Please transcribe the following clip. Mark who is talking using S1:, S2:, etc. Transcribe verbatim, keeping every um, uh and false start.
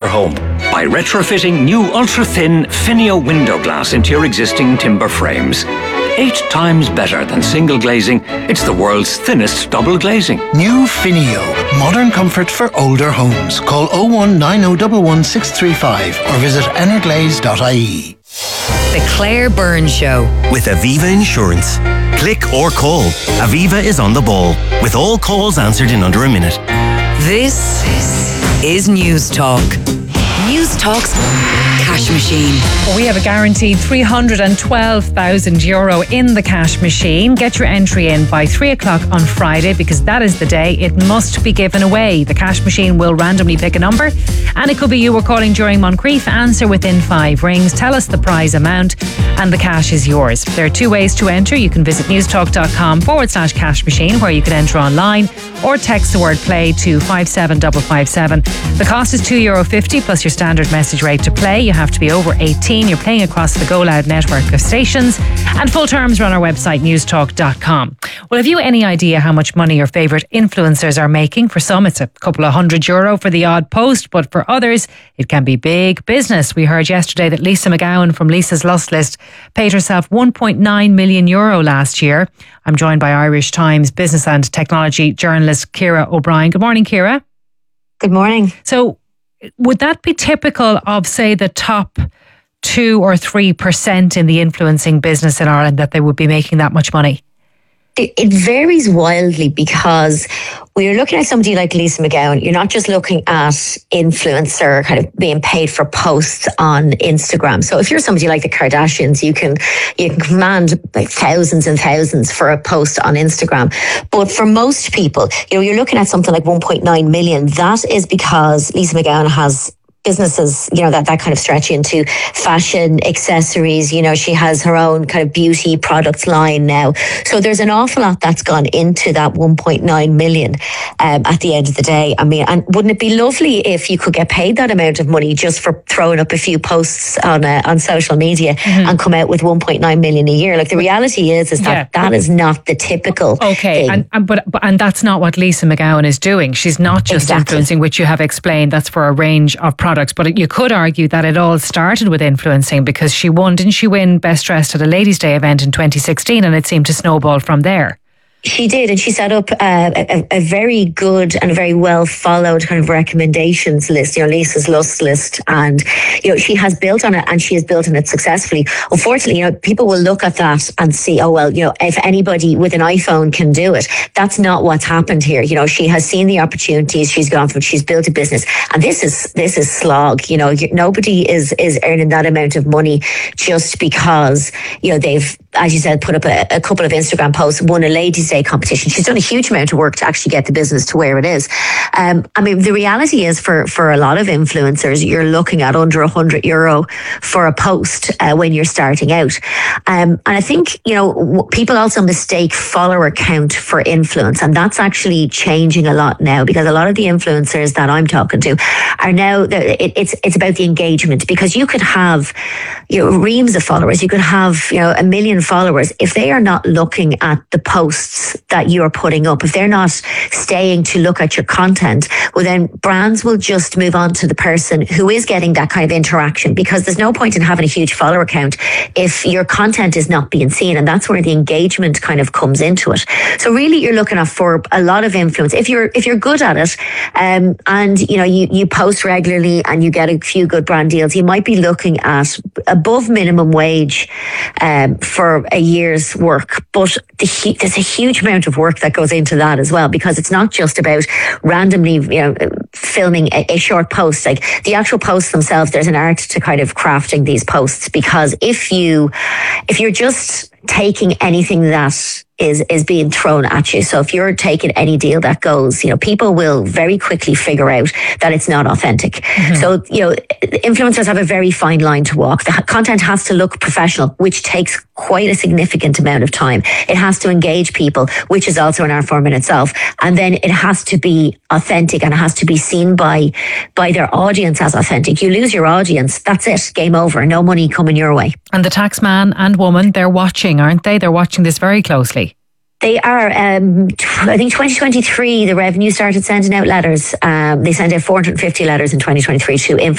S1: home by retrofitting new ultra-thin Finio window glass into your existing timber frames. Eight times better than single glazing, it's the world's thinnest double glazing.
S2: New Finio. Modern comfort for older homes. Call oh one nine oh one one six three five or visit energlaze dot I E.
S3: The Claire Byrne Show.
S4: With Aviva Insurance. Click or call. Aviva is on the ball, with all calls answered in under a minute.
S3: This is News Talk. News Talk's cash machine.
S5: We have a guaranteed three hundred twelve thousand euro in the cash machine. Get your entry in by three o'clock on Friday, because that is the day it must be given away. The cash machine will randomly pick a number, and it could be you were calling during Moncrief. Answer within five rings. Tell us the prize amount and the cash is yours. There are two ways to enter. You can visit newstalk.com forward slash cash machine, where you can enter online, or text the word play to five seven five five seven. The cost is two euro fifty plus your standard message rate to play. You have to be over eighteen. You're playing across the Go Loud network of stations, and full terms are on our website newstalk dot com. Well, have you any idea how much money your favourite influencers are making? For some, it's a couple of hundred euro for the odd post, but for others, it can be big business. We heard yesterday that Lisa McGowan from Lisa's Lust List paid herself one point nine million euro last year. I'm joined by Irish Times business and technology journalist Ciara O'Brien. Good morning, Ciara.
S6: Good morning.
S5: So, would that be typical of, say, the top two or three percent in the influencing business in Ireland, that they would be making that much money?
S6: It, it varies wildly, because when you're looking at somebody like Lisa McGowan, you're not just looking at influencer kind of being paid for posts on Instagram. So if you're somebody like the Kardashians, you can you can command like thousands and thousands for a post on Instagram. But for most people, you know, you're looking at something like one point nine million. That is because Lisa McGowan has businesses, you know, that, that kind of stretch into fashion, accessories. You know, she has her own kind of beauty products line now. So there's an awful lot that's gone into that one point nine million um, at the end of the day. I mean, and wouldn't it be lovely if you could get paid that amount of money just for throwing up a few posts on uh, on social media mm-hmm. and come out with one point nine million a year? Like, the reality is, is that yeah. that is not the typical
S5: okay,
S6: thing.
S5: And, and, but, but, and that's not what Lisa McGowan is doing. She's not just exactly. influencing, which you have explained. That's for a range of products. But you could argue that it all started with influencing, because she won, didn't she win Best Dressed at a Ladies' Day event in twenty sixteen, and it seemed to snowball from there.
S6: She did, and she set up uh, a, a very good and a very well followed kind of recommendations list, you know, Lisa's Lust List, and you know, she has built on it, and she has built on it successfully. Unfortunately, you know, people will look at that and see, oh well, you know, if anybody with an iPhone can do it. That's not what's happened here. You know, she has seen the opportunities, she's gone for it, she's built a business, and this is this is slog. You know, nobody is is earning that amount of money just because, you know, they've, as you said, put up a, a couple of Instagram posts, won a Ladies' Day competition. She's done a huge amount of work to actually get the business to where it is. Um, I mean, the reality is, for, for a lot of influencers, you're looking at under one hundred euro for a post uh, when you're starting out. Um, and I think, you know, people also mistake follower count for influence. And that's actually changing a lot now, because a lot of the influencers that I'm talking to are now, it, it's it's about the engagement, because you could have, you know, reams of followers. You could have, you know, a million followers. If they are not looking at the posts that you're putting up, if they're not staying to look at your content, well, then brands will just move on to the person who is getting that kind of interaction, because there's no point in having a huge follower count if your content is not being seen. And that's where the engagement kind of comes into it. So really, you're looking at, for a lot of influence, if you're if you're good at it, um, and you know, you, you post regularly and you get a few good brand deals, you might be looking at above minimum wage um, for a year's work. But the, there's a huge amount of work that goes into that as well, because it's not just about randomly, you know, filming a, a short post. Like, the actual posts themselves, there's an art to kind of crafting these posts, because if you if you're just taking anything that is is being thrown at you. So if you're taking any deal that goes, you know, people will very quickly figure out that it's not authentic. Mm-hmm. So, you know, influencers have a very fine line to walk. The content has to look professional, which takes quite a significant amount of time. It has to engage people, which is also an art form in itself. And then it has to be authentic, and it has to be seen by by their audience as authentic. You lose your audience, that's it, game over, no money coming your way.
S5: And the tax man and woman, they're watching, aren't they? They're watching this very closely.
S6: They are. Um, I think twenty twenty-three, the revenue started sending out letters. Um, they sent out four hundred fifty letters in twenty twenty-three to